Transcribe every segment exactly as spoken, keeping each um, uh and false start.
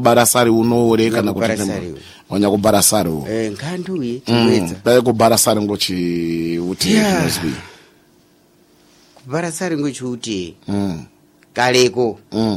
barasari unore kana kuti wanya kubarasari eh nkandu ye tiwedza ba kubarasari ngochi uti tinozwi kubarasari ngochi uti mm kaleko mm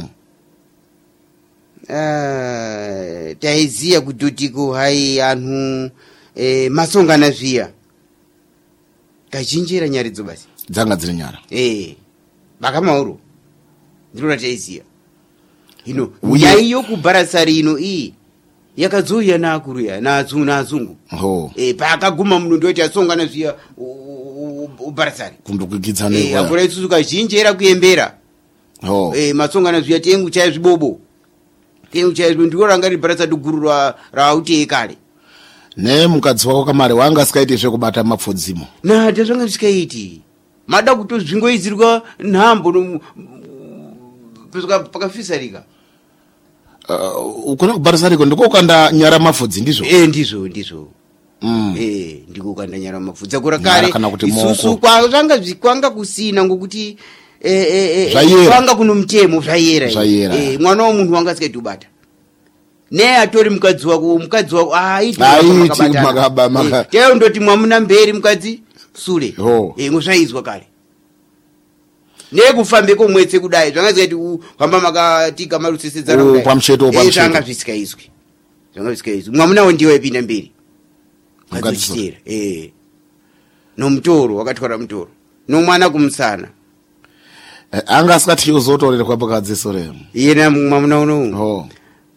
eh taiziya kudotiko hai anhu eh masongana zviya kachinjira nyari dzo basi dzanga dziri nyara eh bakamauro ndiro taiziya ino yaiyo kubarasari ino iyi yakadzoya naakuru ya nazu nazungu ho eh pakaguma munhu ndoti asongana zviya ubarasari kundokugidzana eh akura isusu kazhinjera kuembera ho eh masongana zviya tengu chaya zvibobo tengu chaya ndiro ranga ribarasari guru raute kale ne mukadzi wako kamari wanga sikaiti zvekubata mapfudzimo na ndazvanga zvikaiti mada kutozvingoizirwa nhambo pezaka pakafisarika uh, ukona kubarasariko ndiko ukanda nyara mafudzi ndizvo eh ndizvo ndizvo mm. eh ndiko ukanda nyara mafudzi akura kare isusu kwa zvanga zvikwanga kusina ngokuti eh eh eh kwanga kuno mutemo zvayera eh mwana wa munhu wanga sikaiti ubata ne atori mukadzi wako mukadzi wako aiti makaba maka teo ndoti mwamuna mberi mukadzi sure eh ngozvaizwa kare nekufambeko mwetse kudai zvanga zvikaiti kwamba makatika marusesedzana kudai pamcheto pamcheto zvanga zvisikaizwi zvanga zvisikaizwi mwamuna wandiwe ipinda mberi mukadzitera eh no mutoro wakatwara mutoro no mwana kumusana eh, anga asikati uzotorerwa pakadziso remo yena mwamuna uno ho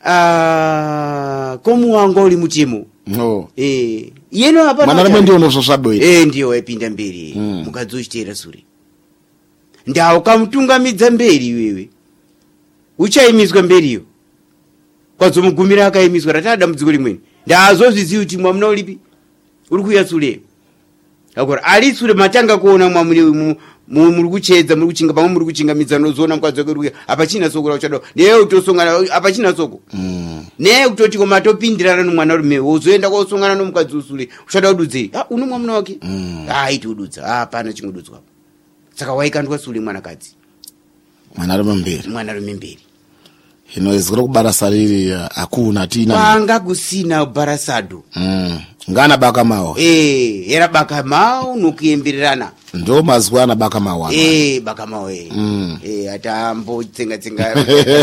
ah komu wangu uli mutimo ho eh yeno hapa mwana reme ndio nososabwe eh ndio ipinda mberi mm. mukadzitera sure ndao kamutungamidza mberi wewe uchaimizwa mberiyo kwazomugumira akaimizwa ratada mudziko limweni ndazozviziva kuti mwamuna ulipi uri kuya sure akora ali sure matanga kuona mwamune muri kuchedza muri kuchinga pamwe muri kuchingamidza nozoona mukadzi wake uri apachina soko rauchado neye utosongana apachina soko mm. neye kutoti koma topindirana nomwana rume wozoenda kosongana nomukadzi usure uchada kududzei ah uno mwamuna wake mm. ah iti ududza ah pana chingodudzwa saka waikandwa sule mwanakadzi mwana rume mberi mwana rume mberi hino izikira kubarasariri akuna tina panga kusina barasado mm. ngana baka mawo eh era baka mawo nokuembererana ndo mazwana baka mawo eh baka mawo eh mm. eh atambo tsenga tsenga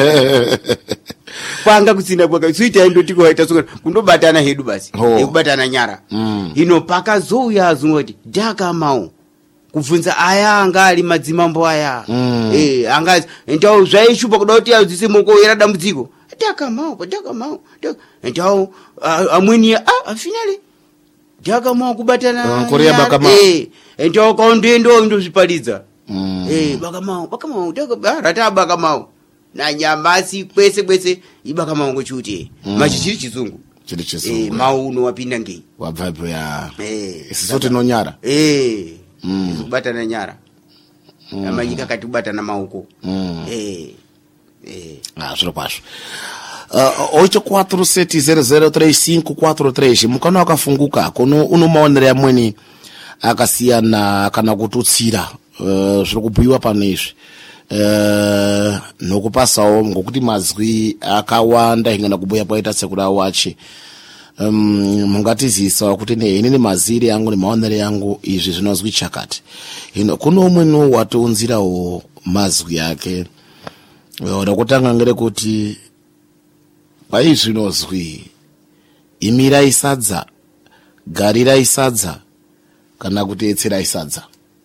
panga kusina kwaka suita ndoti kwaita soka kundobatana hedu basi ekubatana nyara mm. hino pakazouya azungoti daka mawo kubvunza aya anga ali madzimambo aya mm. eh anga ndao zvaishupa kuda kuti azise moko era dambudziko daka mawo daka mawo ndao amweni ah afinale daka mawo kubatana korea baka mawo eh ndao kaondendo ndozviparidza mm. eh baka mawo baka mawo daka rata baka mawo na nyamasi kwese kwese ibaka mawo ngochuti mm. machichiri chizungu chiri chizungu eh mawo uno wapinda ngei wabvapo ya eh isoti nonyara eh mm. kubatana nyara mm. amanyika kati kubatana maoko mm. eh eh ah zviro kwazvo uh, oito quatro sete zero zero três cinco quatro três mukana akafunguka kono unomaonera amweni akasiyana kana kututsira uh, zviri kubhuyiwa pano izvi uh, nokupasawo ngokuti mazwi akawanda ingana kubhuya paita sekura wache um mungatizisa kuti ne inini maziri yangu ne maonere yangu izvi zvinozwi chakati hino kuno umwe watonzirawo mazwi yake ora kutanga ngere kuti pai zvinozwi imira isadza garira isadza kana kuti etsera isadza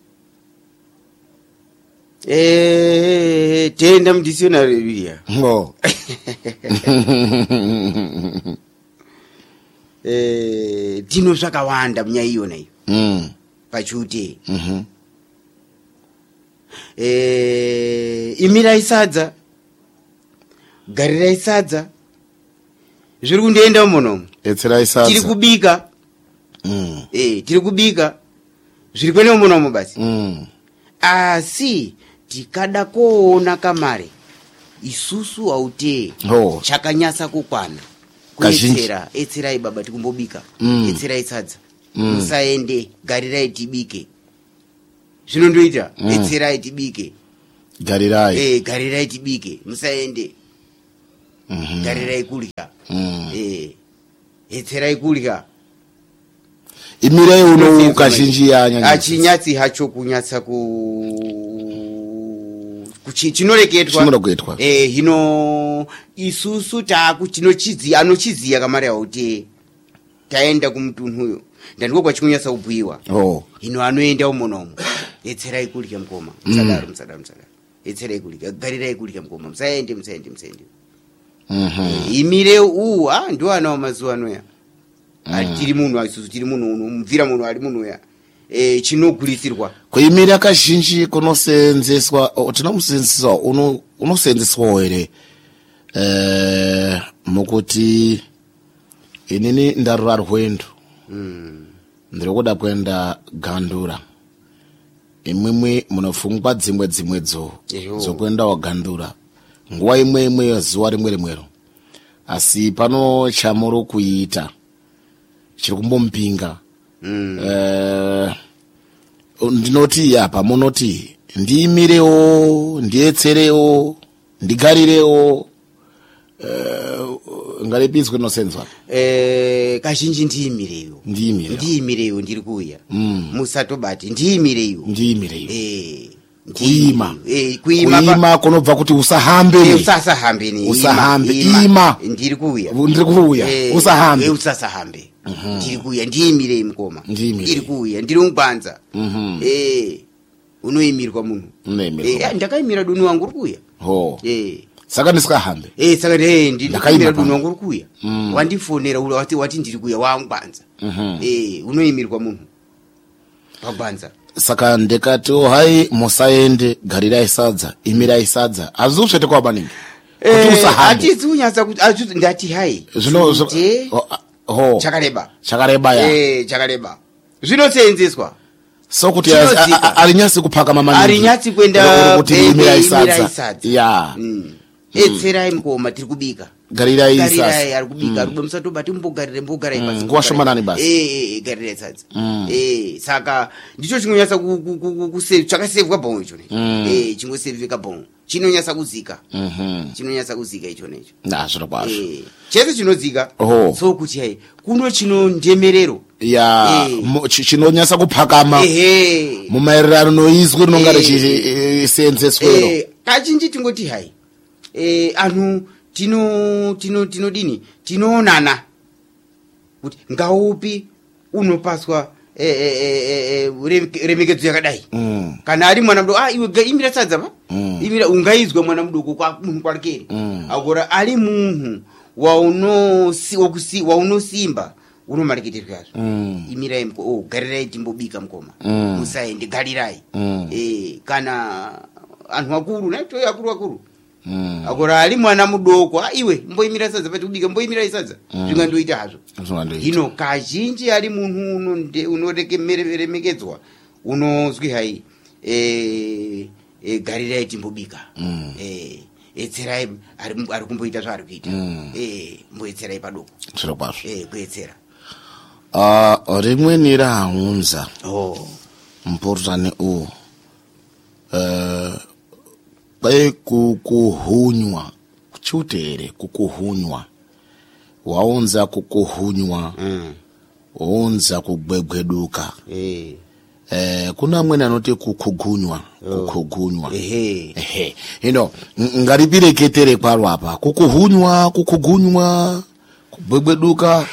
eh tenda mu dictionary biya ngo eh dino zvakawanda munyaya iyona iyo mm pachute mhm mm eh imira isadza garira isadza zviri kundienda munomu etsera isadza tiri kubika mm eh tiri kubika zviri kwene munomu basi mm asi tikada kuona kamare isusu aute oh chakanyasa kukwana kuetsera etserai baba tikumbobika mm. etserai sadza mm. musaende garirai tibike zvinondoita mm. etserai tibike garirai eh garirai tibike musaende Mhm. garirai kurya Mm. eh etserai kurya imire uno kazhinji yanya achinyatsi hacho kunyatsa ku kuchi chinoreketwa chinoreketwa eh hino isusu taku chinochiziya anochiziya kamari auti taenda kumutunhu uyo ndandiko kwachikunyatsa kubhuiwa oh hino anoenda umonomo etserai kurya mkoma msadaro msadaro msadaro etserai kurya garirai kurya mkoma msaende msaende msaende mhm imire u ah ndo ana mazuwa anoya atiri munhu asusu tiri munhu unomvira munhu ari munhu ya eh chinogurisirwa kuimira kazhinji kunosenzeswa tinomusenzeswa uno unosenzeswa ere eh mukuti inini ndarura rwendo mm ndiri kuda kwenda Gandura imwimwe munofungwa dzimwe dzimwedzo dzokwenda wa Gandura nguwa imwe imwe zuwa rimwe rimwero asi pano chamuru kuita chiri kumbompinga mm eh ndinoti apa munoti ndiimirewo ndietserewo ndigarirewo eh ngaripizwe nosenzwa eh kazhinji ndiimireyo ndiimirewo ndiimireyo ndiri kuya mm. musatobati ndiimireyo ndiimireyo eh kuima eh kuima kuima kunobva kuti usahambe eh usasahambe ni usahambe ima ndiri kuya ndiri kuya eh, usahambe eh usasahambe ndiri kuya ndiimireyo mkoma Ndiimireyo. ndiri kuya ndiri ungwanza mhm eh unoimirwa munhu unoimirwa eh ndakaimira dunu wangu rukuya ho eh saka ndisikahambe eh saka eh ndakaimira dunu wangu rukuya Mm. wandifonera ula wati wati ndiri kuya wangwanza mhm eh unoimirwa munhu pagwanza saka ndikati oh, hai musaende garirai sadza imirai sadza azusvete kwa baningi kuti usahambe atizi unyatsa kuti achuti ndati hai zvino Chute, ho- ho chakareba chakareba ya eh chakareba zvinoseenzeswa so kuti Chinodzika. alinyasi kuphakama maningi arinyatsi kwenda kuti eh, imirai eh, imirai sadza sadza. ya Mm. etserai mkoma tiri kubika garirai garirai sadza ari kubika ruba musatobati mbogarire mbogarai Mm, pasi nguva shomanani basi. eh eh garirai sadza Mm. eh saka ndicho chinonyatsa ku ku ku ku save chakasevwa bon icho Mm. eh chingoseveka bon chinonyatsa kuzika mhm chinonyatsa kuzika icho necho na zviro kwazvo eh chese chinodzika Oh. so kuti hai kuno chino ndemerero ya Eh. mo- chi- chinonyasa kuphakama ehe mumaererano noizwi rinonga Eh. richiseenzeswero eh kachinji tingoti hai eh anhu tino tino tinodini tinoonana kuti ngaupi unopaswa eh eh eh remekedzo yakadai Mm. kana ari mwana mudoko ah iwe ga- imira sadza pa Mm. imira ungaizwa mwana mudoko kwa munhu kwakere Mm. agora ari munhu wauno si wokusi waunosimba unomareketerwa yazvo Mm. imirai mko oh garirai timbobika mkoma Mm. musaende garirai Mm. eh kana anhu akuru naito akuru akuru Mm. agora ari mwana mudoko ah iwe mboimira sadza pati kubika mboimira sadza Mm. zvingandoita hazvo Zvingandoita. hino kazhinji ari munhu uno unorekemekedzwa unozwi hai eh eh garirai timbobika Mm. eh etserai ari ari kumboita zvaari kuita Mm. eh mboetserai padoko zviro kwazvo eh kuetsera uh, rimweni raunza oh mpurutani uwu uh, kwai kukuhunywa kuchiutere kukuhunywa waunza kukuhunywa mm waunza kugwegweduka eh eh, kuna amweni anoti kukugunywa Oh. kukugunywa ehe ehe hino ng- ngaripireketere kwaro apa kukuhunywa kukugunywa kugwegweduka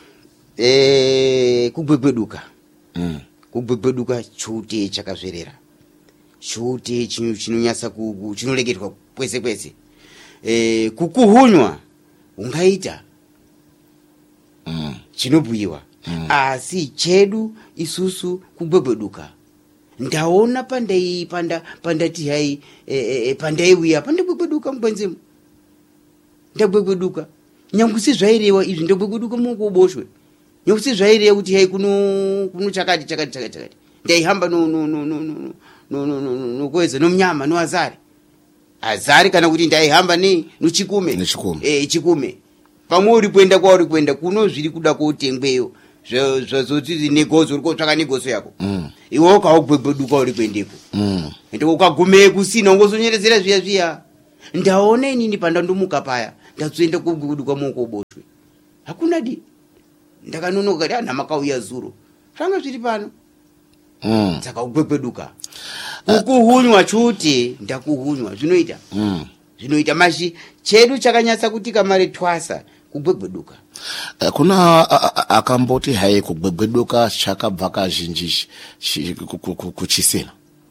eh kugwegweduka mm. kugwegweduka chute chakazverera chute chino chinonyasa ku chinoregetwa kwese kwese eh kukuhunywa ungaita Mm. chinobhuyiwa Mm. asi chedu isusu kugwegweduka ndaona pandai panda pandati hai e, e, pandaiuya pandagwegweduka mukwenzimu ndagwegweduka nyangu sizvairewa izvi ndagwegweduka mukuboshwe nyangu sizvairewa kuti hai kuno kuno chakati chakati chakati chakati ndaihamba no no no no no no no no no kweza nomnyama no azari azari kana kuti ndaihamba ne nochikume Nechikume. eh chikume pamwe uri kuenda kwa uri kuenda kuno zviri kuda kutengweyo zvazoti negozo uriko tsvaka negozo yako Mm. iwe ukaugwegweduka uri kuendeko Mm. ende ukagumeyo kusina ungozonyeredzera zviya zviya ndaona inini pandandomuka paya ndazoenda kubwebeduka muoko uboshwe hakuna di ndakanonoka kati ana makauya zuro zvanga zviri pano mm. saka kubwebeduka kukuhunywa chuti ndakuhunywa zvinoita mm. zvinoita mashi chedu chakanyatsa kuti kamari twasa kubwebweduka. Uh, kuna akamboti hai kubwebweduka chakabva kazhinji kuchisena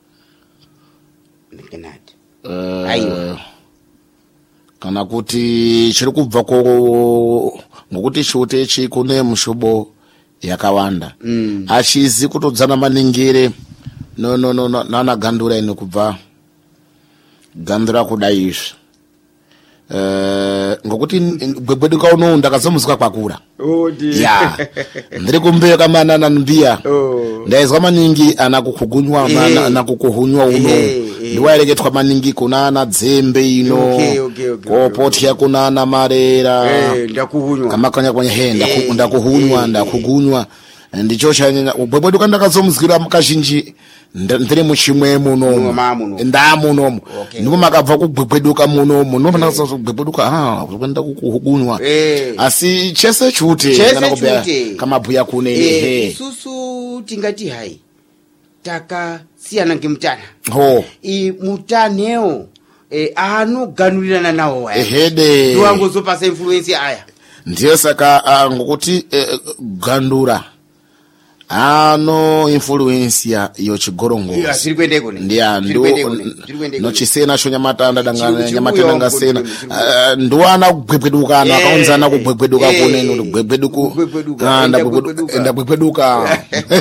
ndikenati uh, aiwa kana kuti chiri kubva ko ngokuti chotechi kune mushobo yakawanda mm. achizi kutodzana maningire no no no nana gandura ino kubva gandura kudai izvi uh, ngokuti gwegweduka uno ndakazomuzwa kwakura oh dear ya ndiri kumbeyo kama nana mbia oh ndaizwa maningi ana kukugunywa hey. ana ana kukuhunywa uno hey, hey. ndiwaereketwa maningi kuna ana dzembe ino okay, okay, okay, kopotya okay. kuna ana marera hey, ndakuhunywa kama kanya kwenye henda hey, ndakuhunywa hey, ndakugunywa ndicho chanyanya ubwebweduka ndakazomuzgira mukazhinji ndiri muchimwe muno ndamuno ndipo makabva kubwebweduka muno muno panakasa kubwebweduka ah kwenda kukugunywa asi chese chute kana kubya kama buya kune he isusu tingati hai taka siyana ngemutana ho i mutaneo e anoganulirana nawo aya ehede ndiwango zopasa influence aya ndiyo saka uh, ngokuti uh, gandura ano influencia yo chigorongo ya siri kwendeko ne ndia ndo no chisena sho nyamatanda dangana nyamatanda ngasena uh, ndo ana kugwegweduka na akaunzana kugwegweduka kone no kugwegweduku nda kugwegweduka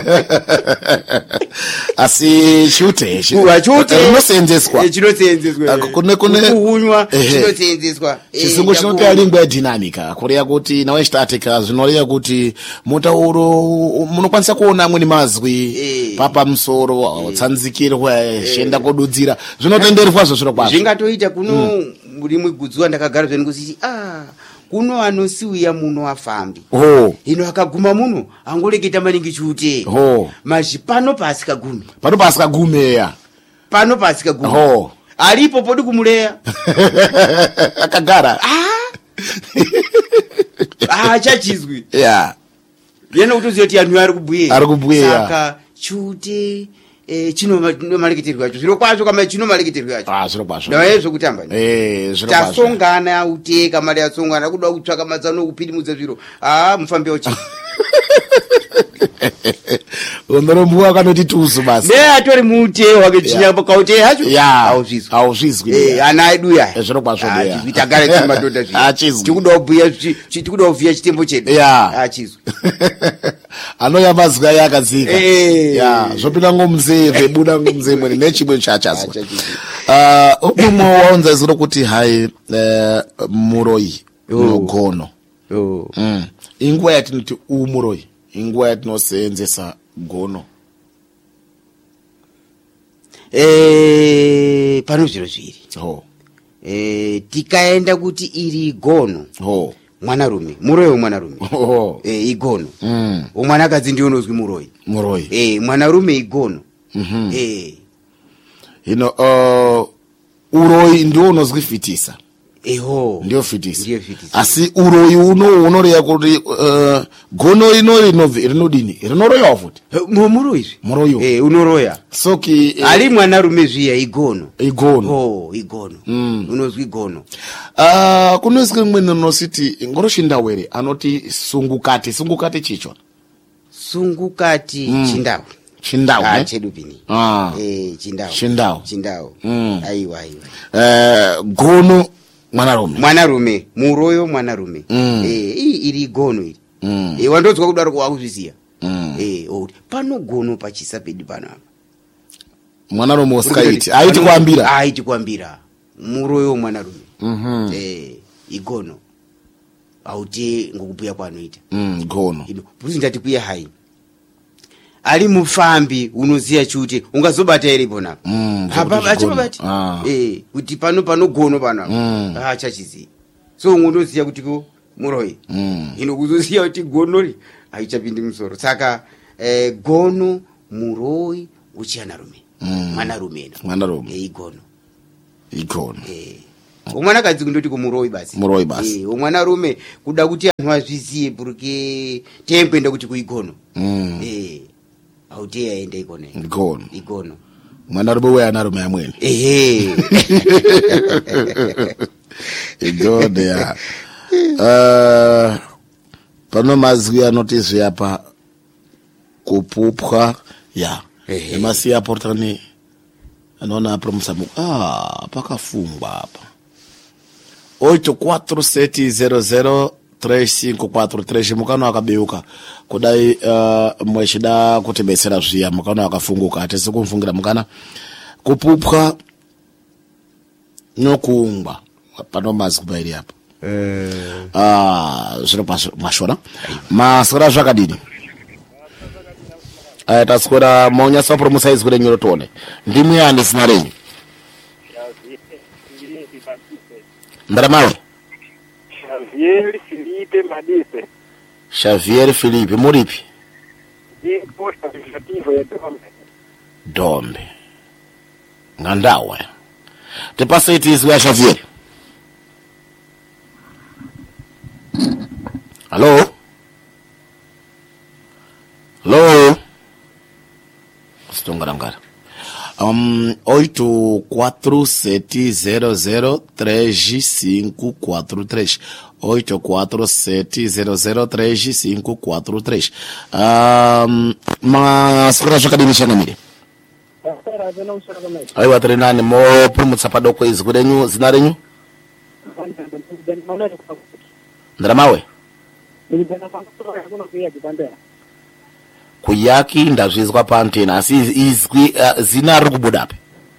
asi chute chute unosenzeswa chinosenzeswa kune kune kuhunywa chinosenzeswa chisungu chinote alingwa ya dinamika korea kuti nawe statika zvinorea kuti mutauro munokwanisa kuona amweni mazwi e. papa musoro e. tsanzikirwa e. shenda kodudzira zvinotenderwa zvo zviro kwazvo zvingatoita kuno mm. rimwe gudzwa ndakagara zveni kusiti ah kuno anosiuya muno afambi oh ino akaguma muno angoreketa maningi chute oh maji pano pasika gumi pano pasika gumeya pano pasika gumi oh alipo podi kumuleya akagara ah ah chachizwi yeah yena utoziya kuti anhu ari kubhuye ari kubhuye saka chute eh chino maleketerwa cho zviro kwazvo kama chino maleketerwa cho ah zviro kwazvo ndaye zvokutamba eh zviro kwazvo tasongana uteka mari yatsongana kuda kutsvaka mazano kupidimudza zviro ah mufambi ochi ondorombuwa kanoti tuzu basi ne atori mute wake chinya pakaute hacho auzvizwi auzvizwi eh ana edu ya zviro kwazvo ya zvitagara chimadhodha zvi achizwi tikuda kubhuya tikuda kuvhiya chitembo chedu achizwi anoya mazwi yakadzika ya zvopinda ngomuzeve buda ngomuzeve nechimwe chachazwa ah umwe waunza zuro kuti hai muroyi nogono oh mm ingwa yatinoti umuroyi ingwa yatinosenzesa gono eh pano zviro zviri ho eh tikaenda kuti iri gono ho mwana rume muroyi mwana rume ho eh igono mm umwana kadzi ndiyo unozwi muroyi muroyi eh mwana rume igono mhm eh ino uh uroyi ndio unozwi fitisa eho ndio fitisa ndio fitisa asi uroyi uno unoreya kuti uh, gono ino rinove rinodini rinoroya futi muroyi muroyi eh unoroya soki eh, ali mwana rume zviya igono igono ho igono mm. unozwi gono ah uh, kunozwe mweni nositi ngoroshindawere anoti sungukati sungukati chicho sungukati mm. chindau chindau ah chedu pini ah eh chindau chindau chindau mm. aiwa aiwa eh uh, gono mwana rume mwana rume muroyo mwana rume mm. eh iri gono iri mm. eh wandodzwa kudaro kwauzviziya mm. eh oh pano gono pachisapedi pano apa mwana rume uskaiti aiti kuambira aiti kuambira muroyo mwana rume mhm eh igono auti ngokubhuya kwanoita mm gono ino buzi ndati kuya hai ali mufambi unoziya chuti ungazobata ere pona mm hapa achibati ah. eh kuti pano pano gono pano mm. ah chachizi so ungoziya kuti ko muroyi mm. ino kuzoziya kuti gono ri aichapindi musoro saka eh gono muroyi uchiana rume mm. mwana rume mwana rume eh igono igono eh umwana kadzi kundoti kumuroi basi muroi basi eh umwana rume kuda kuti anhu azviziye porque temboenda kuti kuigono mm. eh auti aende igono igono igono mwana rume we ana rume amweni ehe igono ya uh, pano mazwi anotizwe apa kupupwa ya emasi aportani anaona promusamu ah pakafungwa hapa oito quatro sete zero zero três cinco quatro três mukano akabeuka kudai uh, mweshida kutibetsera zviya mukano akafunguka atese kumfungira mukana kupupwa nokuungwa pano mazwi bairi hapa eh ah zviro mashona masora zvakadini aya tasikora maunya sapro musaizi kule nyoro tone ndimu yandi sina renyu Ndaramawe Xavier Felipe Madise Xavier Felipe muripi posta legislativa ya Dombe Dombe Ngandawa Tepasa itizi wa Xavier Hello Hello Stongarangara Um, oito quatro sete zero zero três cinco quatro três oito quatro sete zero zero três cinco quatro três um, mas kura zvakadini shangamire aiwa tiri nani mopulumutsa padoko izwi kurenyu zina renyu ndaramawe kuyaki ndazvizwa pantena asi izwi uh, zina riri kubudapi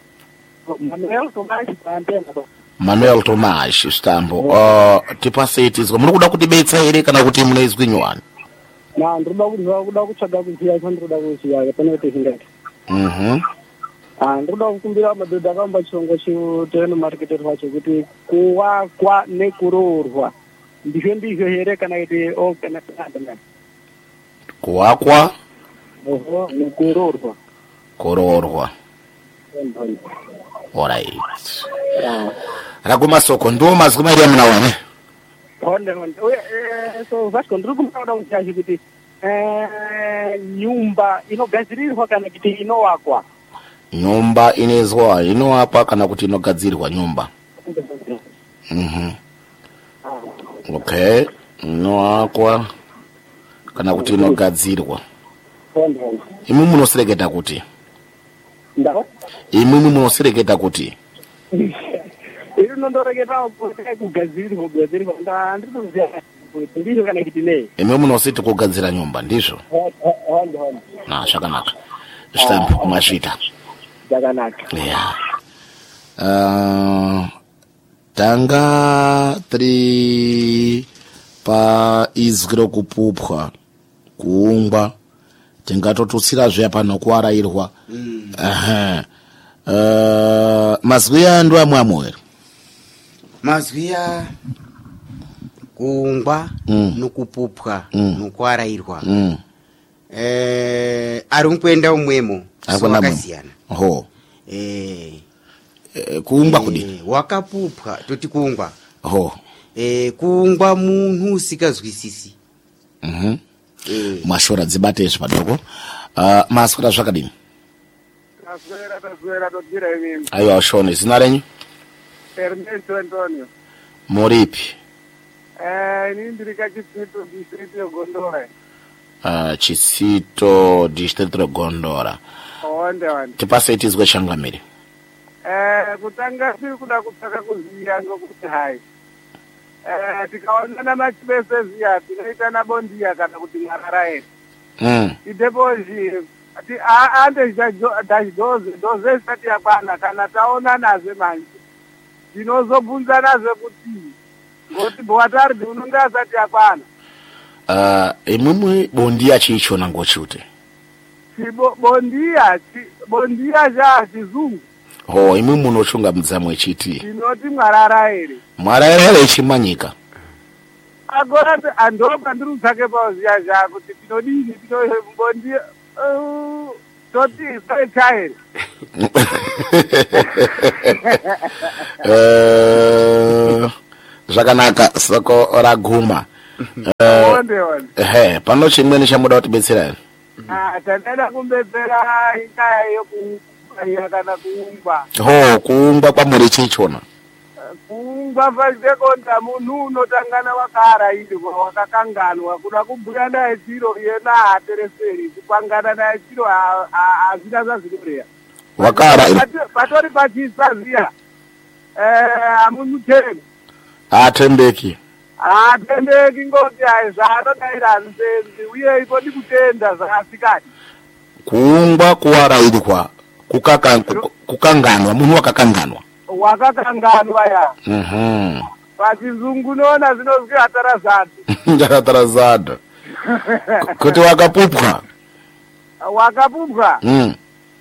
Manuel Tomash Stambo uh, tipase itizwa muri kuda kutibetsa here kana kuti mune izwi nyowani na ndinoda kuti kuda kutsvaga kuziya chandinoda kuziya pane kuti zvingati mhm ah ndinoda kukumbira madhodha akamba chiongo chiteno marketer wacho kuti kuwakwa nekuroorwa ndizvo ndizvo here kana kuti o kana kana kuwakwa oho nekuroorwa kuroorwa alright rakumasoko ndo mazwi mairi amunawana honde honde eh so Vasco ndiri kumauda kuchachi kuti eh nyumba inogadzirirwa kana kuti inowakwa nyumba inezwa inowakwa kana kuti inogadzirirwa nyumba mhm okay inowakwa kana kuti inogadzirwa honde honde imwe munosereketa kuti ndawo imwe munosereketa kuti iri nondoreketa kuti kugadzirirwa kugadzirirwa ndanditoziya kuti ndizvo kana kuti nei imwe munositi kugadzira nyumba ndizvo honde honde na zvakanaka Stambo mwasvita zvakanaka yeah uh, tanga tiri pa izwi rokupupwa kuungwa tingatotutsira zve pano kuarairwa mm. aha uh, mazwi ando amwe amwe mazwi ya kuungwa mm. nokupupwa mm. nokuarairwa mm. eh ari mukuenda umwemo wakasiyana ho eh e, kuungwa kudi eh, wakapupwa toti kuungwa ho eh kuungwa munhu usikazwisisi mhm eh mwashora dzibate izvi padoko uh, maswera zvakadini taswera taswera todira imini aiwa shone zina renyu Ernesto Antonio muripi eh ini ndiri kachitsito district yegondora uh, chitsito district regondora honde honde tipase itizwe shangamiri eh kutanga tiri kuda kutsvaka kuziya ngokuti hai eh tikaonana machibese ziya tinoitana bondiya kana kuti mwarara ere mm. idepozi ati ande dajoze doze isati yakwana kana taona nazve manje tinozobvunza nazve kuti ngoti bwatari unonge asati yakwana uh, imwimwe bondiya chiichona ngochute bondiya bondiya cha chizungu ho imwe munochunga mudzamwe chiti tinoti mwarara ere mwarara ere chimanyika agora andopa ndiri kutsvake pauziya zva kuti tinodini tinobondiya toti soechairi Eh, zvakanaka soko raguma. Eh, onde onde he pano chimweni chamuda kutibetsera. ah tandada kumbetsera inyaya yekuungwa kana kuungwa Ho kuungwa kwamuri chichona. kuungwa pasekonda munhu unotangana wakara ili wakakanganwa kuda kubhuya naye chiro yena haatereseri kupangana naye chiro hazvina zvazvinoreya Wakara patori pachisaziya hamumutemi atembeki. haatendeki ngoti hai zvaanodaira hazvisenzi uye ipodi kutenda zvakasikati Kuungwa kuwarairwa kukaka kukanganwa munhu wakakanganwa. wakakanganwa ya Mhm. pachizungu noona zvinozwi hatarazadu Ndakatarazada. Kuti wakapupwa. wakapupwa Mm.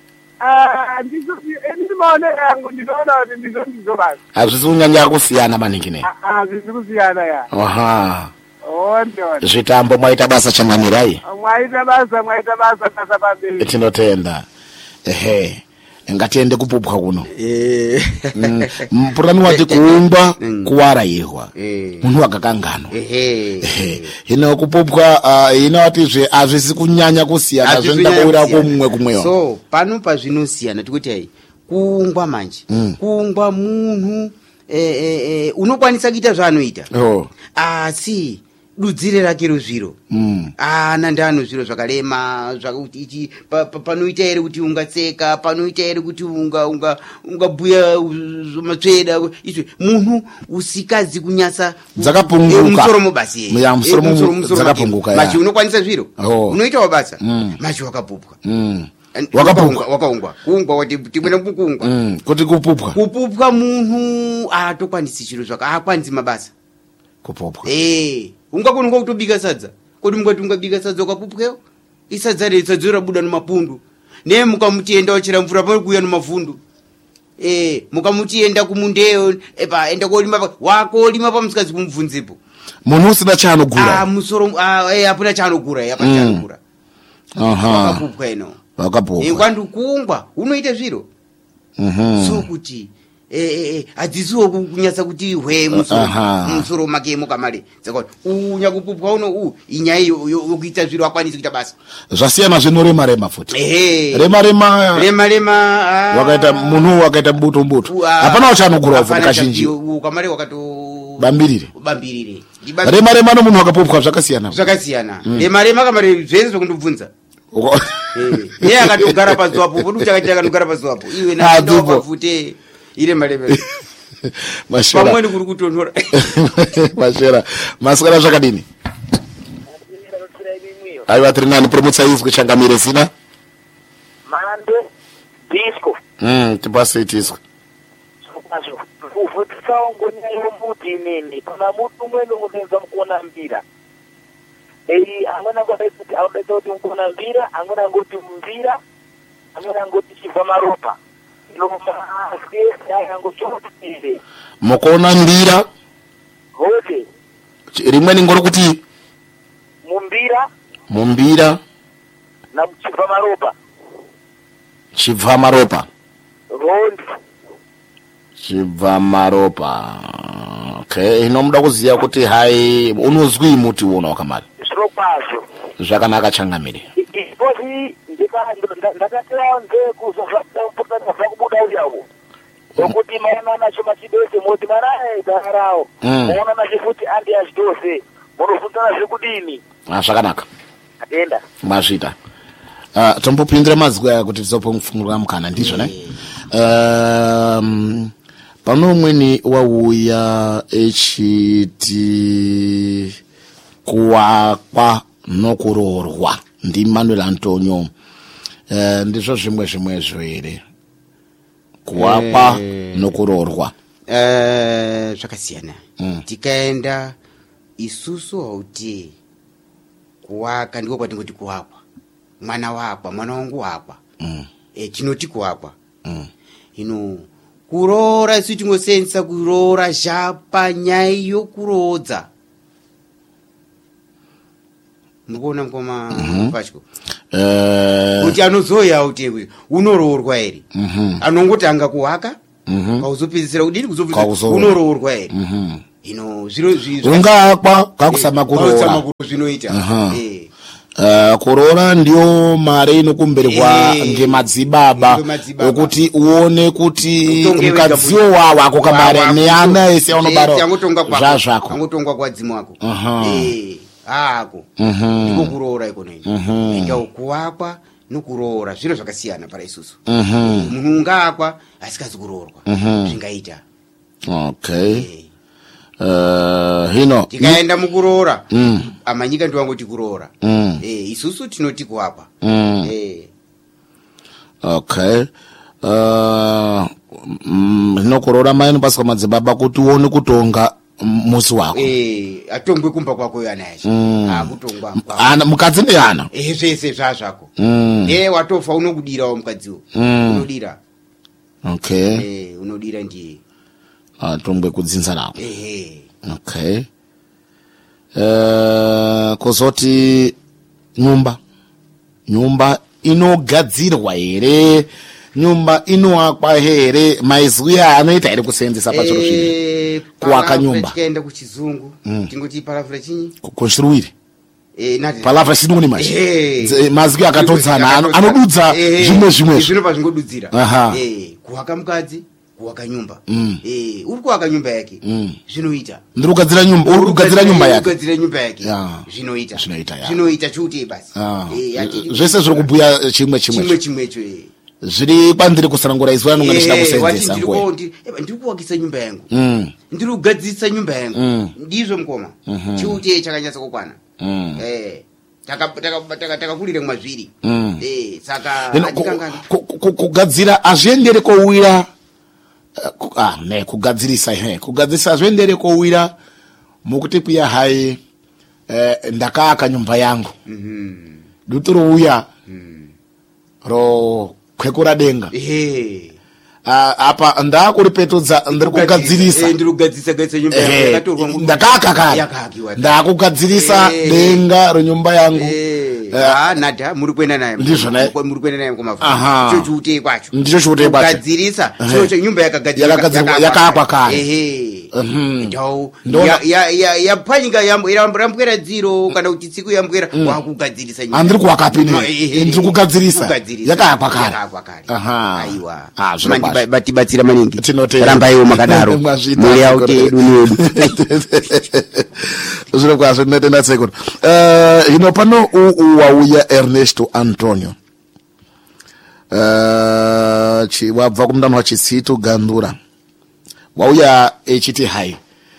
ndizo ndiri maonero yangu ndinoona kuti ndizvo ndizvo basi Hazvisi kunyanya kusiyana maningi ne. hazvisi kusiyana ya Aha. onde onde Zvitambo mwaita basa changanirai. mwaita basa mwaita basa basa pamberi Tinotenda. Ehe. Ngatiende kupupwa kuno. Eh. Mm. Mpurani wati kuungwa Mm. kuwarairwa. Eh. Munhu wakakanganwa. Ehe. Ehe. Hino kupupwa uh, inoti zve hazvisi kunyanya kusiyana zvinoda kuwira kumwe kumwewo. So pano pazvinosiyana tikuti hai kuungwa manje Mm. kuungwa munhu eh, eh, eh, unokwanisa kuita zvaanoita Oh. asi dudzire rake rozviro Mm. ana ndano zviro zvakarema zvakuti ichi pa- pa- panoita ere kuti ungatseka panoita ere kuti unga unga ungabhuya matsveda izvi munhu usikazi kunyasa Dzakapunguka. Eh, musoro mubasi Ya, musoro mu- dzakapunguka, ya. machi unokwanisa zviro Oh. unoitawo basa Mm. machi wakapupwa Mm. And- Wakapupwa. wakaungwa kuungwa wati timwena kuungwa Mm. Kuti kupupwa. kupupwa munhu aatokwanisi chiro zvaka aakwanisi mabasa Kupupwa. eh ungakoni kutobika sadza kodi mungati ungabika sadza ukapupweyo isadza re sadza rabuda nemapundu ne mukamutienda wachira mvura pano kuya nemavhundu eh mukamutienda kumundeyo epa enda kolima pa- wakolima pamusikazi kumubvunzepo Munhu usina chaanogura. ah musoro ah eh apuna chanogura yapa Mm. chanogura Aha. wakapupwa ino eh Wakapupwa. kwandu kuungwa unoita zviro Mhm. so kuti eh eh adzisiwo kunyasa kuti hwe musoro Aha. musoro make mukamale dzakoti unya kupupwa uno u inyaya yokuita zviro akwanisi kuita basa Zvasiyana zvinorema rema futi. ehe Rema rema rema rema ah. wakaita munhu wakaita mbuto mbuto. U- ah, Hapana uchanogura futi hapana kazhinji. chapi- ukamale wakato Bambirire. bambirire Ndiba- Rema rema no munhu wakapupwa zvakasiyana. zvakasiyana rema rema kamare zvese zvokundobvunza Uko- eh ne akatogara pazuwapo podi uchakati akatogara pazuwapo iwe Ah, na ndipo. wavute ire mareme Mashera. pamweni kuri kutonhora Mashera. Masikara zvakadini? Aiwa tiri nani promotsa izwi changamire zina? mande disco Mm, tipase tiswa. sokwazvo kuvhutsaongo nyayo muti inini kana muti umweni unotenza mukuona mbira ei amweni angodaidza kuti anodaidza kuti mukuona mbira amweni angoti mbira amweni angoti chibva maropa inomaangochotire Mukona mbira hote ch- rimweni ngoro kuti mumbira mumbira namuchibva maropa chibva maropa. rondi Chibva maropa. Okay, inomuda kuziya kuti hai unozwi muti uno wakamari. zviro kwazvo Zvakanaka changamire. ipozi ndakateera nze kuzva zvakubuda uyawo okuti maona nacho machidose moti marae darawo Mm. muona nacho futi andi achidose munobvunzana zvekudini Ah, zvakanaka. atenda Mazvita. Uh, tombopindira mazwi aya kuti tizopomufungura mukana ndizvo ne. Um, pano umweni wauya echiti kuwakwa nokuroorwa ndi Manuel Antonio. Uh, ndizvo zvimwe zvimwezvo here kuwakwa Eh. nokuroorwa. eh zvakasiyana Mm. tikaenda isusu hauti kuwaka ndiko kwatingoti kuwakwa mwana wakwa mwana wangu wakwa Mm. e, tinoti kuwakwa Mm. ino kuroora isu tingosenza kuroora zhapa nyaya yokurodza mukuona mukoma Mhm. patyo Eh, kuti anozoya kuti unoroorwa ere mhm. anongotanga kuwaka Mhm. kwauzopedzisira kudini Kwakuzoora. kuzopedzisira unoroorwa ere Mhm. ino zviro zviro ungakwa kakusama kuroora Kwakusamakuru zvinoita Aha. Eh. Uh, kuroora ndiyo mari inokumbirirwa Eh. ngemadzibaba Ngemadzibaba. okuti uone kuti Utonge mukadziwo wega wawo ako kamari Wawa, neana ese Eh, aunobara angotonga kwako. zva zvako Angotonga kwadzimu wako Aha. Eh, ako Mhm. ndiko kuroora iko nini Mhm. enda kuwakwa nokuroora zviro zvakasiyana para isusu Mhm. munhu ungakwa asikazi kuroorwa Mhm. zvingaita Okay. Eh. Uh, hino tikaenda mukuroora Mm. amanyika ndiwangoti kuroora Mm. Eh, isusu tinoti kuwakwa Mm. Eh. Okay. Uh, mm, hino kuroora mai nopaswa madzibaba kuti uone kutonga musi wako Eh, atongwe kumba kwako yana yacho Mm. akutongwa kwako. ana mukadzi neana Eh, zvese zva zvako Mm. eh watofa unokudirawo mukadziwo Mm. unodira Okay. eh unodira ndiye atongwe kudzinza nako eh Okay. Uh, kuzoti nyumba nyumba inogadzirwa here nyumba inoakwa here maizuya anoita here kuseenzesa pachiro chino eh kuwaka palavra nyumba. tikaenda kuchizungu Mm. tingoti palavra chinyi konstruire eh nati palavra chirungu mashi Eh. mazwi akatodzana ano- anodudza Eh, zvimwe zvimwe zvino pazvingodudzira Aha. eh kuwaka mukadzi kuwaka nyumba Mm. eh uri kuwaka nyumba yake Mm. zvinoita ndiri kugadzira nyumba uri kugadzira nyumba yake kugadzira nyumba yake Ya. zvinoita Zvinoita, ya. zvinoita chuti basi Ah. eh ati zvese zviri kubhuya chimwe chimwe chimwe chimwecho eh zviri kwandiri kusanangura izuva anonga ndichida Eh, wati kuseenzesa ndiri nguwe ko- ndi- eba, ndiri kuwakisa nyumba yangu Mm. ndiri kugadzirisa nyumba yangu Mm. ndizvo mukoma Mhm. chiute chakanyatsa kukwana Mm. eh taka- taka- taka- takakurire mwazviri Mm. eh saka Hino, atikangani ku- ku- ku- kugadzira hazviendere kowira eh, ku- ah, ne kugadzirisa he kugadzirisa hazviendere kowira mukuti kuya hai eh, ndakaaka nyumba yangu Mhm. dutu rouya ro kwekura denga eh Ah, apa ndakuripetudza ndiri kugadzirisa eh ndiri kugadzirisa gadzirisa nyumba yangu Eh, yakatorwa mu- ndakaaka kare yakaakiwa ndakugadzirisa Eh. denga renyumba yangu eh Eh, ah nada muri kuenda naye Ndizvona. muri kuenda naye kumafu Aha. cho chiute kwacho Ndicho chiute kwacho. kugadzirisa Eh. chino cho nyumba yakagadzirika Yakagadzirwa- yakaakwa kare. eh Mhm. ndau Ndona- ya ya ya yapanyika yambwera dziro kana kuti tsiku yambwera wakugadzirisa nyumba handiri kuwakapine Eh, eh, ndiri kugadzirisa kugadzirisa. yakaakwa kare Yakaakwa kare Aha. aiwa Ah, zviro Mandi- kwazvo. batibatsira maningi Tinotenda. rambaiwo makadaro Mwazvita, muri sekuru. yaute dunyedu zviro kwazvo tinotenda sekuru Eh, hino pano u- u- wauya ernesto antonio Eh, chi- wabva kumudano wachitsito gandura wauya echiti hai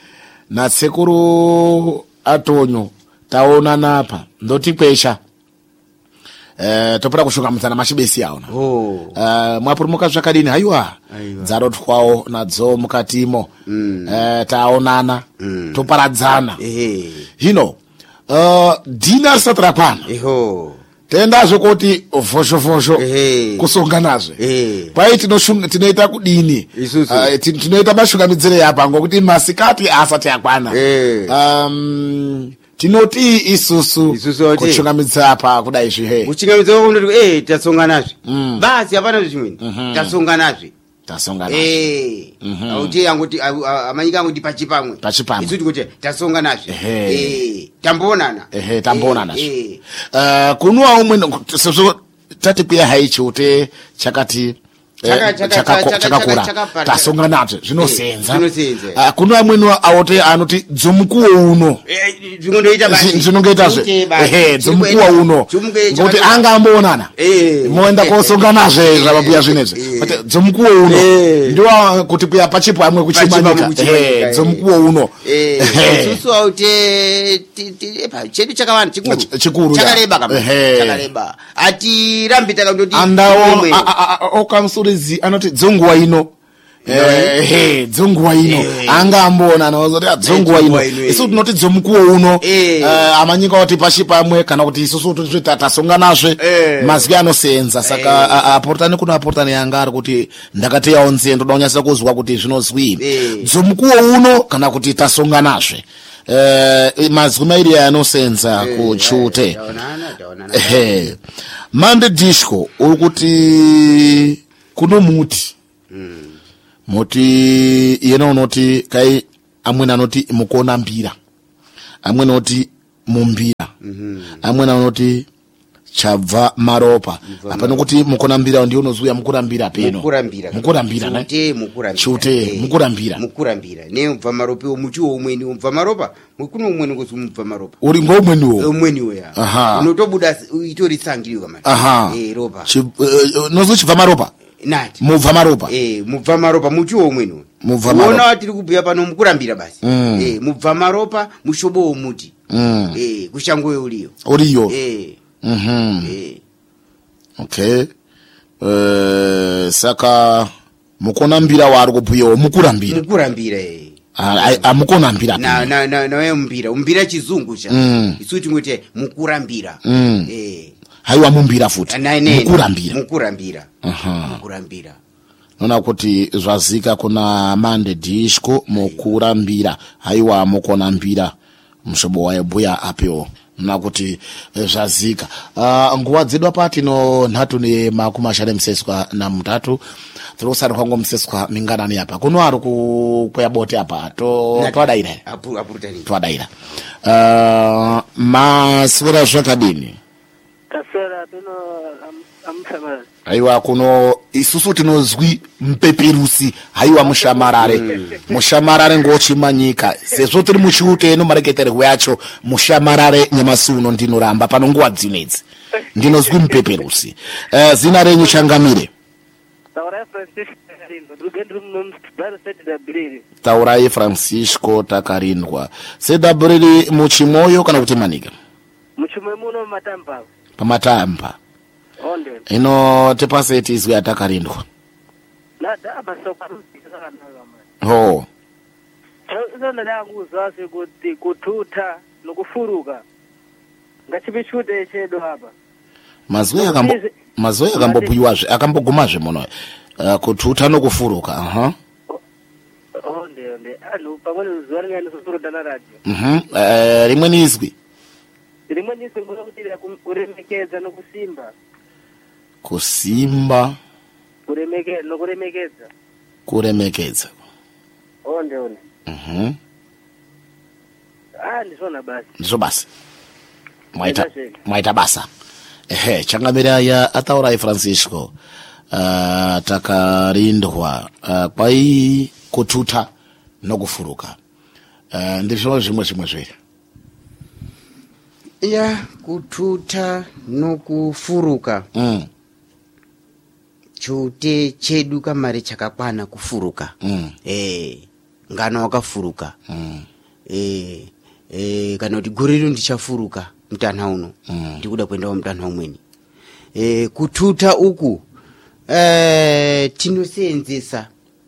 nasekuru antonio taonana apa ndoti kwesha Eh, topera kushungamudzana machibesi aona oh Uh, mwapurumuka zvakadini haiwa Aiwa. dzarotwawo nadzo mukatimo Mm. uh, taonana Mm. toparadzana eh hino uh, dhina risati rapana eho toendazve kuti vhoshovhosho Ehe. kusonganazve eh kwai tinoshunga- tinoita kudini Isusu. Uh, ti- tinoita mashungamidzire yapa ngokuti masikati asati akwana Eh. um, tinoti isusu Isusu oti. kushungamidza apa kudai zvihe kuchingamidza kundoti eh tatsonganazve Mm. basi hapana zvimweni tatsonganazve tasongana eh Mhm. auti angoti au- au- amanyika angoti pachipamwe Pachipamwe. isuti kuti tatsonganazve Ehe. eh tamboonana ehe tamboonana eh uh, kunuwa umwe sezvo tati kuya hai chiute chakati eh, Chaka- chaka- chakako- chaka- chakakura chaka- chaka- tasonganazve zvinosenza Eh, zvinosenza. Uh, kuno amweni aote anoti dzomukuwo uno eh zvingondoita basi Zi- zvinongoitazve Zvingoite basi. ehe dzomukuwa uno Zvomuke- ngokuti chaka- anga amboonana Eh. moenda kosonganazve zvavabuya zvinezvi Eh. kuti dzomukuwo uno Eh. ndiwa kuti kuya pachipo amwe Pachipamwe kuchimanyika kuchimanyika, ehe eh. dzomukuwo uno eh Ehe. isusu aute ti- ti- epa chedu chakawanda chikuru Ch- chikuru, ya. chakareba kama Ehe. chakareba atirambi takandoti andawo umwe. a- a- a- okamusurizi anoti dzonguwa ino Eh, he dzonguwa ino Eh. anga amboonana ozoti ah, dzonguwa ino dzonguwa ino, eh. isu tinoti dzomukuwo uno Eh. eh, amanyika kuti pashi pamwe kana kuti isusu toti tasonganazve Eh. mazwi anosenza saka a- aportani kuno aportani yanga ari kuti ndakateyawo nzee ndoda kunyasa kuzwa kuti zvinozwii Eh. dzomukuwo uno kana kuti tasonganazve eh mazwi mairi anosenza Eh, kuchute eh, taonana, taonana. ehe mande disco urikuti kuno muti Mm. muti yena unoti kai amweni anoti mukona mbira amweni anoti mumbira Mhm. amweni anoti chabva maropa Mva apano kuti mukona mbira ndiyo unozuya mukurambira peno mukurambira mukurambira ne chute mukurambira Chute, Eh, mukurambira. mukurambira ne mubva maropa omuchiwo umweni mubva maropa mukuno umweni kuti mubva maropa uri ngomweniwo umweni weya Aha. unotobuda itori sangiriwa manje aha eh ropa Chi- eh, nozo chibva maropa nati mubva maropa eh mubva maropa muchiwo umweni Mubva maropa. uona tiri kubhuya pano mukurambira basi Mm. eh mubva maropa mushobo womuti mm. eh kushangoyo uliyo uriyo eh mhm eh okay eh saka mukona mbira wari kubhuyawo mukurambira mukurambira eh Ah, amukona mbira na na na na umbira umbira chizungu cha Mm. isu tingote mukurambira Mm. eh haiwa mumbira futi na ne mukurambira mukurambira aha mukurambira nona kuti zvazika kuna mande disco mukurambira haiwa mukona mbira mushobo waibhuya apewo nona kuti eh, zvazika uh, nguva dzedu apa tino nhatu nemakumi mashanu emuseswa namutatu tirosari kwangu museswa minganani apa kuno ari kukweya bote apa to twadayira here apu apurutani twadayira uh, maswera zvakadini taswera tuno amsamara haiwa kuno isusu tinozwi mpeperusi haiwa mushamarare mushamarare ngochimanyika sezvo tiri muchiuteno mareketerwo yacho mushamarare nyamasuno ndinoramba pano nguva dzinedzi ndinozwi mpeperusi uh, zina renyu changamire taurai francisco takarindwa ndiri munomubharo sedabhiriri taurai francisco takarindwa sedabhiriri muchimoyo kana kuti manika muchimwe muno matambavo pamatamba onde ino tepaseti izwi atakarindwa nada abasokaruzisakanaka ho izona ndakuzwase kuti kututa nokufuruka ngachipichute chedu apa mazwi akambo mazwi akambobhuyiwazve akambogumazve muno uh, kututa nokufuruka aha onde onde anhu pamweni zuva ringani susurudana radio mhm uh, rimweni izwi rimwe ndise ngona kutira kuremekedza nokusimba kusimba kuremeke nokuremekedza kuremekedza onde onde mhm ah ndizvona basi ndizvo basi mwaita Ndizvo. mwaita basa ehe changamira ya ataurai francisco uh, takarindwa uh, kwai kututa nokufuruka uh, ndizvo zvimwe zvimwe zviri ya kututa nokufuruka mm. chute chedu kamari chakakwana kufuruka Mm. eh ngano wakafuruka Mm. eh eh kana kuti gore rino ndichafuruka mutana uno Mm. ndikuda kuendawo mutana umweni eh kututa uku eh tinoseenzesa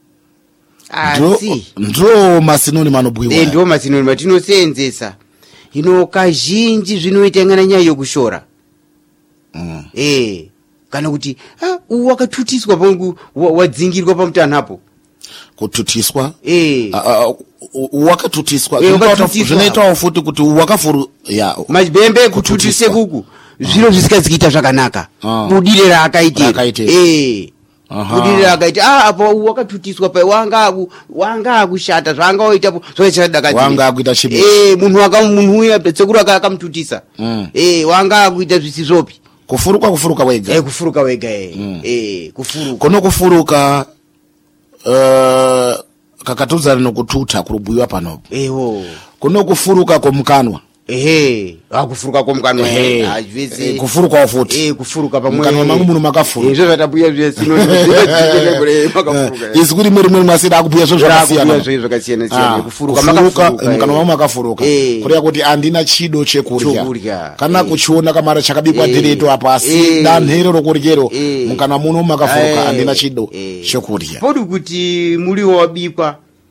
asi ndo masinoni manobhuyiwa eh ndo masinoni matinoseenzesa ino kazhinji zvinoita ngana nyaya yokushora mm. eh kana kuti ah wakatutiswa pangu wadzingirwa pamutanapo kututiswa eh uh, uh, wakatutiswa Eh, wakatutiswa. zvinoitawo futi kuti wakafuru ya majibembe kututise kuku zviro zvisikazikita zvakanaka Ah. budire raakaitira Raakaitira. eh Aha. budire raakaita ah apo wakatutiswa pa wanga aku wanga akushata zvanga oitapo zvachadakadzira Wanga akuita chibi. eh munhu waka munhu uya tsekuru akamututisa Mm. eh wanga akuita zvisizvopi kufuruka kufuruka wega eh kufuruka wega eh Mm. eh kufuruka kuno kufuruka uh, kakatudzana nokututa kurubhuyiwa panopo eho kuno kufuruka kwomukanwa ehe akufuruka kwomukano Ehe. eh azvese Eh, kufurukawo futi eh kufuruka pamwe mukanwa mangu muno makafura izvo zvatabuya zvesino makafuruka isi kuti muri rimwe masida akubhuya zvo zvakasiyana zvakasiyana zvakasiyana Ah, siyana kufuruka kufuruka makafuruka mukanwa mangu makafuruka Eh. kureva kuti andina chido chekurya Chokurya. kana Eh. kuchiona kamara chakabikwa Eh. direto apa asi Eh. danhero rokuryero Eh. mukanwa muno makafuruka Eh. andina chido Eh. chekurya podi kuti muriwo wabikwa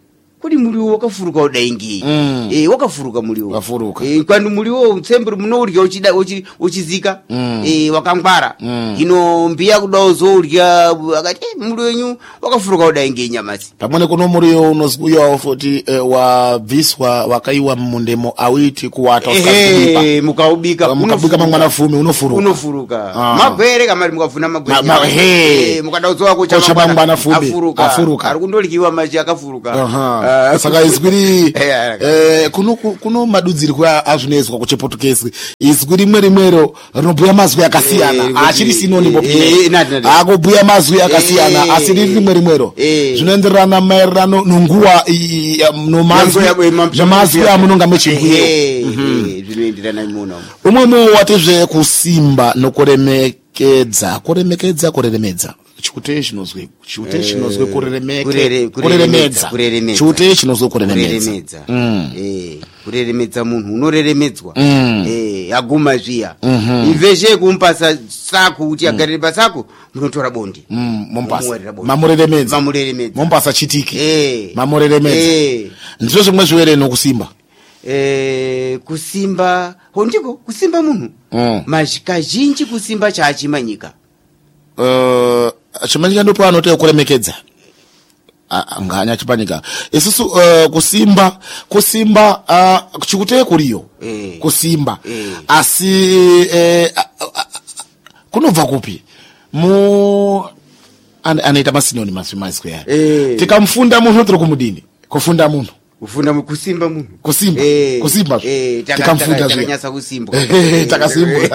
kodi muliwo wakafuruka udaingi Mm. eh wakafuruka muliwo Wafuruka. eh kwani muliwo tsembere munorya uchida uchi uchizika Mm. eh wakangwara Mm. ino mbiya kudaozo urya akati eh, muliwo wenyu wakafuruka udaingi nyamasi pamene kuno muriyo unozikuya futi eh, wabviswa wakaiwa mundemo awiti kuwata usikafunika ehe mukaubika mukabika mangwana fumi unofuruka unofuruka Ah. magwere kamari mukavuna magwere Ma- ma- he. eh mukadauzowa kucha Kocha mangwana fumi. afuruka Afuruka. ari kundolikiwa machi akafuruka Aha. Ah. Saka izwiri Eh, eh, kuno kuno madudziriko azvinoizwa kuchiportuguese izwi rimwe rimwero rinobhuya mazwi Eh, akasiyana achiri eh, sinonimu eh, nati, nati. akubhuya mazwi akasiyana Eh, asi riri rimwe rimwero eh. zvinoenderana maererano nonguva i- ya- nomazwi Yango ya- ma- zvamazwi amunonga muchibhuya Eh, eh, zvinoenderana muno umwe muwatizve kusimba nokuremekedza kuremekedza kureremedza chikute chinozwe chikute chinozwe kureremeke kurere- kureremedza kureremedza. chikute chinozwe kureremedza kureremedza Mm. eh kureremedza munhu unoreremedzwa Mm. eh aguma zviya Mhm. iveshe kumpasa sako kuti agarire pasako munotora bonde Mm, mompasa Mumuwerera bonde. mamureremedza mamureremedza mompasa chitiki eh mamureremedza eh ndizvo zvimwe zviwere nokusimba eh kusimba hondiko kusimba munhu Mm. mazhi kazhinji kusimba chaachimanyika Uh, chimanyika ndipo anoteya kuremekedza Ah, nganya chipanyika isusu uh, kusimba kusimba uh, chikute kuriyo Eh. kusimba Eh. asi eh, a- a- a- kunobva kupi mu ane- anoita masinoni maswi mazwi aya Eh. tikamufunda munhu tiri kumudini kufunda munhu kufunda mu- kusimba munhu kusimba Eh, kusimba eh, taka- tikamufunda taka- zviya takanyasa kusimbwa takasimbwa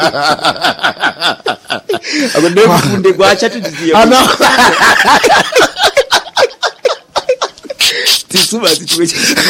akude kufunde kwaachatidziziya ana tisuba tichwe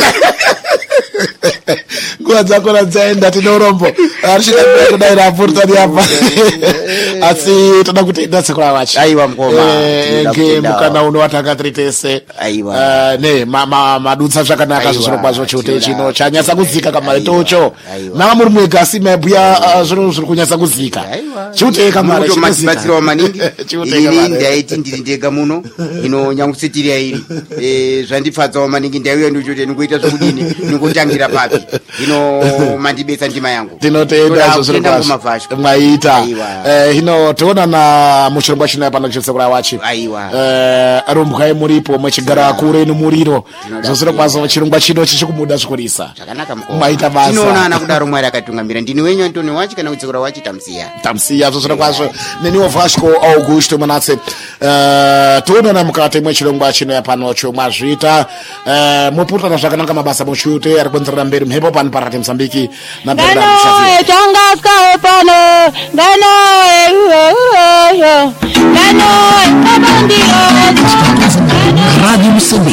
nguva dzakona dzaenda tine urombo arishikabira kudaira apurutani apa asi toda kuti ndatsekura vachi Aiwa, mukoma. Tinoda nge kutenda. mukana uno watanga tiri tese Aiwa. Eh, ne ma- ma- madutsa zvakanaka Aiwa, zvozvino kwazvo chiute tinoda chino chanyasa kuzika kamari Aiwa, tocho aiwa. mava muri mwega asi maibhuya uh, zvinhu zviri kunyasa kuzika chiute kamari munotomatsirawo maningi chiute ini kamari ndaiti ndiri ndega muno ino nyangusitirira iri Eh, zvandifadzawo maningi ndaiuya ndichoti ndingoita zvekudini ndingotangira papi ino mandibetsa ndima yangu tinotenda Toda zvozviri kutenda kwazvo ngomavhashu. mwaita Aiwa. Eh, hino toonana muchirongwa chino pano chisekura wachi Aiwa. Eh, rumbwai muripo mwechigara kure nomuriro Tinoda zvozviri kuenda. kwazvo chirongwa chino chichikumuda zvikurisa zvakanaka Mwaita basa. tinoonana kudaro mwari akatungamira ndini wenyu antoni wachi kana kutsekura wachi tamsiya tamsiya zvozviri kwazvo neniwo vasco augusto manatse Eh, toonana mukati mwechirongwa chino yapano chomwazvita Eh, mupurutana zvakanaka mabasa muchiute ari kuenderera mberi mhepo pano parati mozambiki na Ngano etonga skawe pano ngano e ngano e kabandiro Radio Moçambique.